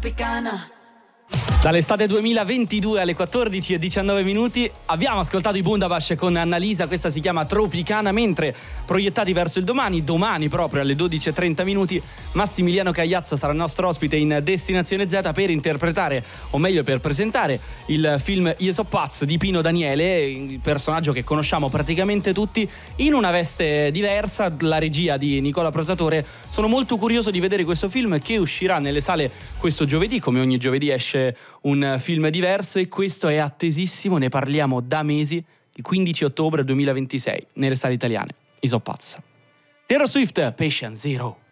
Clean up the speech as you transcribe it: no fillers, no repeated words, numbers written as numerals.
Tropicana. Dall'estate 2022 alle 14:19 abbiamo ascoltato i Bundabash con Annalisa, questa si chiama Tropicana, mentre proiettati verso il domani proprio alle 12:30 Massimiliano Cagliazzo sarà il nostro ospite in Destinazione Z per interpretare, o meglio per presentare, il film Io so pazz di Pino Daniele, il personaggio che conosciamo praticamente tutti in una veste diversa, la regia di Nicola Prosatore. Sono molto curioso di vedere questo film che uscirà nelle sale questo giovedì, come ogni giovedì esce un film diverso, e questo è attesissimo, ne parliamo da mesi, il 15 ottobre 2026 nelle sale italiane. Io so pazz. Taylor Swift, Patient Zero.